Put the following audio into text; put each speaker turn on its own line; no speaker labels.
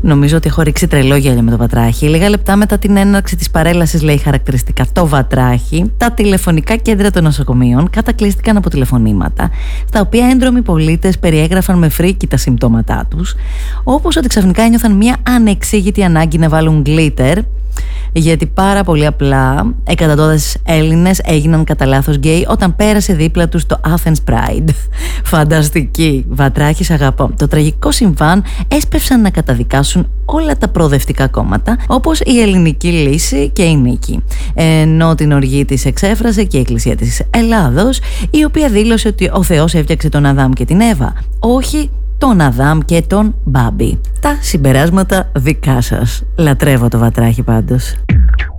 Νομίζω ότι έχω ρίξει τρελό γέλιο με το Βατράχι. Λίγα λεπτά μετά την έναρξη της παρέλασης, λέει χαρακτηριστικά το Βατράχι, τα τηλεφωνικά κέντρα των νοσοκομείων κατακλείστηκαν από τηλεφωνήματα, στα οποία έντρομοι πολίτες περιέγραφαν με φρίκη τα συμπτώματά τους, όπως ότι ξαφνικά ένιωθαν μια ανεξήγητη ανάγκη να βάλουν γκλίτερ, γιατί πάρα πολύ απλά εκατοντάδες Έλληνες έγιναν κατά λάθος γκέι όταν πέρασε δίπλα τους το Athens Pride. Φανταστική. Βατράχη, σ' αγαπώ. Το τραγικό συμβάν έσπευσαν να καταδικάσουν όλα τα προοδευτικά κόμματα, όπως η Ελληνική Λύση και η Νίκη. Ενώ την οργή της εξέφρασε και η Εκκλησία της Ελλάδος, η οποία δήλωσε ότι ο Θεός έφτιαξε τον Αδάμ και την Εύα, όχι τον Αδάμ και τον Μπάμπη. Τα συμπεράσματα δικά σας. Λατρεύω το Βατράχι πάντως.